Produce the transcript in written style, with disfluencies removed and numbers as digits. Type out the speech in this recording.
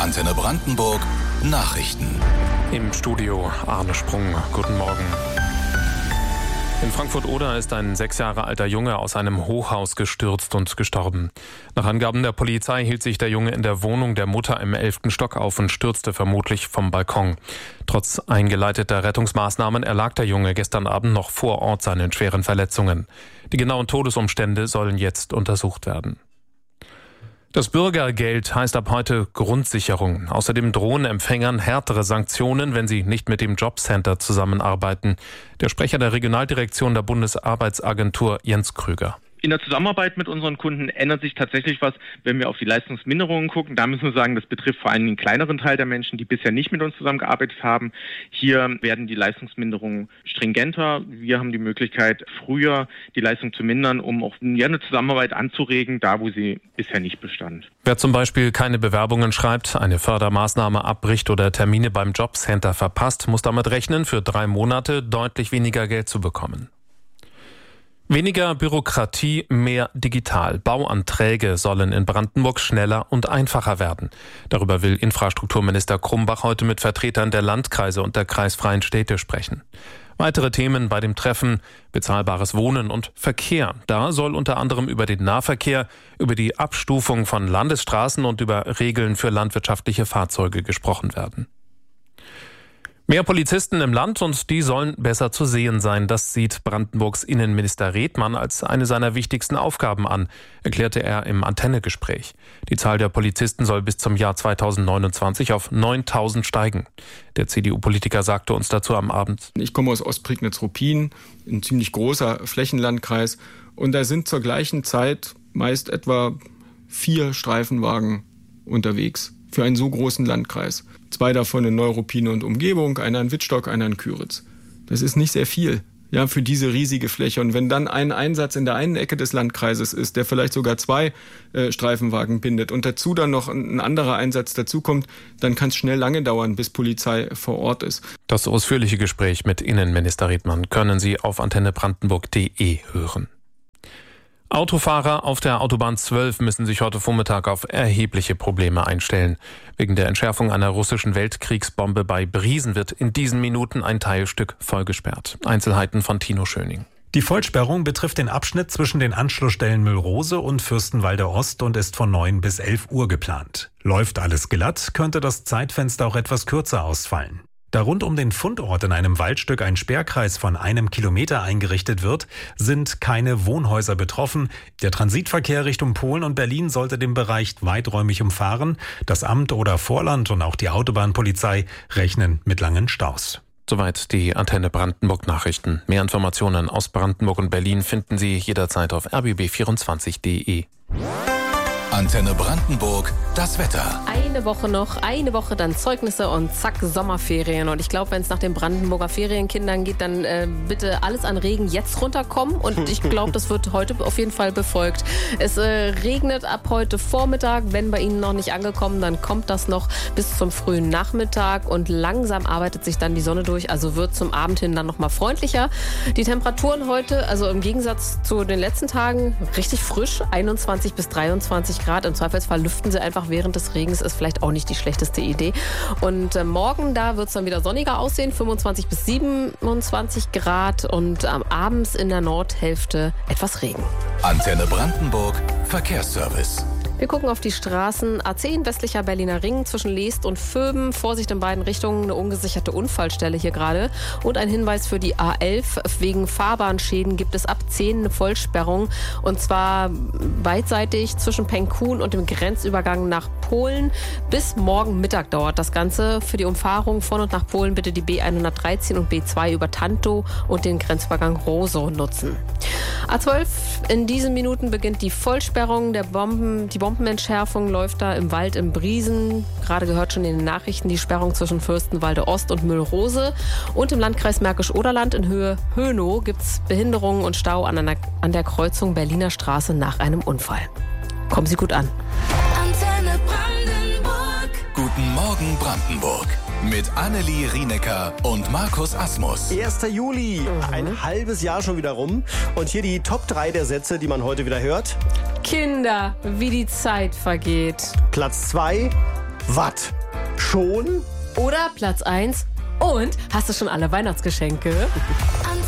Antenne Brandenburg Nachrichten. Im Studio Arne Sprung. Guten Morgen. In Frankfurt-Oder ist ein 6 Jahre alter Junge aus einem Hochhaus gestürzt und gestorben. Nach Angaben der Polizei hielt sich der Junge in der Wohnung der Mutter im 11. Stock auf und stürzte vermutlich vom Balkon. Trotz eingeleiteter Rettungsmaßnahmen erlag der Junge gestern Abend noch vor Ort seinen schweren Verletzungen. Die genauen Todesumstände sollen jetzt untersucht werden. Das Bürgergeld heißt ab heute Grundsicherung. Außerdem drohen Empfängern härtere Sanktionen, wenn sie nicht mit dem Jobcenter zusammenarbeiten. Der Sprecher der Regionaldirektion der Bundesarbeitsagentur Jens Krüger. In der Zusammenarbeit mit unseren Kunden ändert sich tatsächlich was, wenn wir auf die Leistungsminderungen gucken. Da müssen wir sagen, das betrifft vor allem einen kleineren Teil der Menschen, die bisher nicht mit uns zusammengearbeitet haben. Hier werden die Leistungsminderungen stringenter. Wir haben die Möglichkeit, früher die Leistung zu mindern, um auch eine Zusammenarbeit anzuregen, da wo sie bisher nicht bestand. Wer zum Beispiel keine Bewerbungen schreibt, eine Fördermaßnahme abbricht oder Termine beim Jobcenter verpasst, muss damit rechnen, für 3 Monate deutlich weniger Geld zu bekommen. Weniger Bürokratie, mehr digital. Bauanträge sollen in Brandenburg schneller und einfacher werden. Darüber will Infrastrukturminister Krumbach heute mit Vertretern der Landkreise und der kreisfreien Städte sprechen. Weitere Themen bei dem Treffen: bezahlbares Wohnen und Verkehr. Da soll unter anderem über den Nahverkehr, über die Abstufung von Landesstraßen und über Regeln für landwirtschaftliche Fahrzeuge gesprochen werden. Mehr Polizisten im Land und die sollen besser zu sehen sein. Das sieht Brandenburgs Innenminister Redmann als eine seiner wichtigsten Aufgaben an, erklärte er im Antenne-Gespräch. Die Zahl der Polizisten soll bis zum Jahr 2029 auf 9.000 steigen. Der CDU-Politiker sagte uns dazu am Abend: Ich komme aus Ostprignitz-Ruppin, ein ziemlich großer Flächenlandkreis. Und da sind zur gleichen Zeit meist etwa 4 Streifenwagen unterwegs für einen so großen Landkreis. 2 davon in Neuruppin und Umgebung, einer in Wittstock, einer in Küritz. Das ist nicht sehr viel, ja, für diese riesige Fläche. Und wenn dann ein Einsatz in der einen Ecke des Landkreises ist, der vielleicht sogar 2 Streifenwagen bindet und dazu dann noch ein anderer Einsatz dazukommt, dann kann es schnell lange dauern, bis Polizei vor Ort ist. Das ausführliche Gespräch mit Innenminister Redmann können Sie auf antennebrandenburg.de hören. Autofahrer auf der Autobahn 12 müssen sich heute Vormittag auf erhebliche Probleme einstellen. Wegen der Entschärfung einer russischen Weltkriegsbombe bei Briesen wird in diesen Minuten ein Teilstück vollgesperrt. Einzelheiten von Tino Schöning. Die Vollsperrung betrifft den Abschnitt zwischen den Anschlussstellen Müllrose und Fürstenwalde Ost und ist von 9 bis 11 Uhr geplant. Läuft alles glatt, könnte das Zeitfenster auch etwas kürzer ausfallen. Da rund um den Fundort in einem Waldstück ein Sperrkreis von 1 Kilometer eingerichtet wird, sind keine Wohnhäuser betroffen. Der Transitverkehr Richtung Polen und Berlin sollte den Bereich weiträumig umfahren. Das Amt oder Vorland und auch die Autobahnpolizei rechnen mit langen Staus. Soweit die Antenne Brandenburg Nachrichten. Mehr Informationen aus Brandenburg und Berlin finden Sie jederzeit auf rbb24.de. Antenne Brandenburg, das Wetter. Eine Woche noch, eine Woche dann Zeugnisse und zack, Sommerferien. Und ich glaube, wenn es nach den Brandenburger Ferienkindern geht, dann bitte alles an Regen jetzt runterkommen. Und ich glaube, das wird heute auf jeden Fall befolgt. Es regnet ab heute Vormittag. Wenn bei Ihnen noch nicht angekommen, dann kommt das noch bis zum frühen Nachmittag. Und langsam arbeitet sich dann die Sonne durch. Also wird zum Abend hin dann nochmal freundlicher. Die Temperaturen heute, also im Gegensatz zu den letzten Tagen, richtig frisch. 21 bis 23 Grad. Im Zweifelsfall lüften Sie einfach während des Regens, ist vielleicht auch nicht die schlechteste Idee. Und morgen, da wird es dann wieder sonniger aussehen, 25 bis 27 Grad und abends in der Nordhälfte etwas Regen. Antenne Brandenburg, Verkehrsservice. Wir gucken auf die Straßen. A10 westlicher Berliner Ring zwischen Leest und Vöben. Vorsicht in beiden Richtungen, eine ungesicherte Unfallstelle hier gerade. Und ein Hinweis für die A11. Wegen Fahrbahnschäden gibt es ab 10 eine Vollsperrung. Und zwar beidseitig zwischen Penkun und dem Grenzübergang nach Polen. Bis morgen Mittag dauert das Ganze. Für die Umfahrung von und nach Polen bitte die B113 und B2 über Tantow und den Grenzübergang Rosow nutzen. A12, in diesen Minuten beginnt die Vollsperrung der Die Bombenentschärfung läuft da im Wald in Briesen. Gerade gehört schon in den Nachrichten die Sperrung zwischen Fürstenwalde Ost und Müllrose. Und im Landkreis Märkisch-Oderland in Höhe Hönow gibt es Behinderungen und Stau an der Kreuzung Berliner Straße nach einem Unfall. Kommen Sie gut an. Antenne Brandenburg. Guten Morgen Brandenburg. Mit Annelie Rienecker und Markus Asmus. 1. Juli, ein halbes Jahr schon wieder rum. Und hier die Top 3 der Sätze, die man heute wieder hört. Kinder, wie die Zeit vergeht. Platz 2, Was? Schon? Oder Platz 1. Und hast du schon alle Weihnachtsgeschenke?